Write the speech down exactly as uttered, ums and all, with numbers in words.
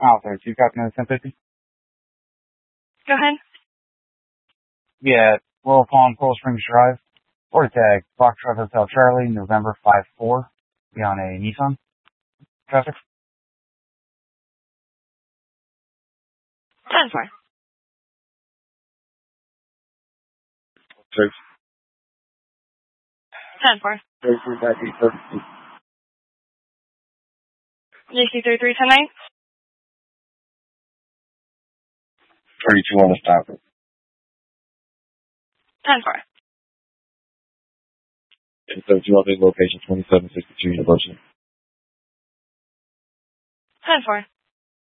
Oh, thirty-two, copy number ten fifty. Go ahead. Yeah, Royal Palm, Coral Springs Drive. Order tag, Foxtrot Hotel Charlie, November five four. Be on a Nissan. Traffic. ten four. Six. ten four. thirty-three, thirty-three, thirty-two. J C thirty-three ten nine. thirty-two on the stop. ten four. thirty-two on the location, twenty-seven sixty-two University. ten four.